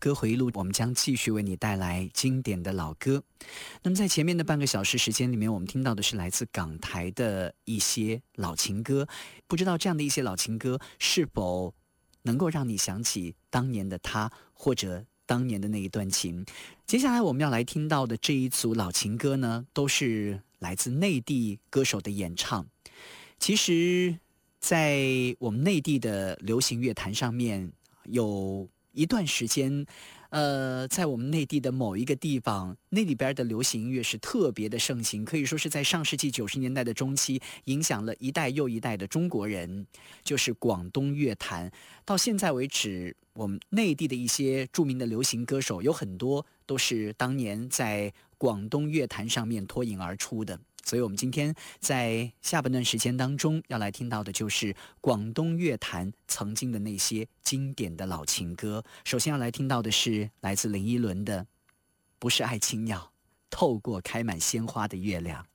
歌回忆录，我们将继续为你带来经典的老歌。那么在前面的半个小时时间里面，我们听到的是来自港台的一些老情歌，不知道这样的一些老情歌是否能够让你想起当年的他，或者当年的那一段情。接下来我们要来听到的这一组老情歌呢，都是来自内地歌手的演唱。其实在我们内地的流行乐坛上面，有一段时间在我们内地的某一个地方，那里边的流行音乐是特别的盛行，可以说是在上世纪90年代的中期影响了一代又一代的中国人，就是广东乐坛。到现在为止，我们内地的一些著名的流行歌手有很多都是当年在广东乐坛上面脱颖而出的。所以我们今天在下半段时间当中要来听到的就是广东乐坛曾经的那些经典的老情歌。首先要来听到的是来自林依轮的《不是爱情鸟》，透过开满鲜花的月亮。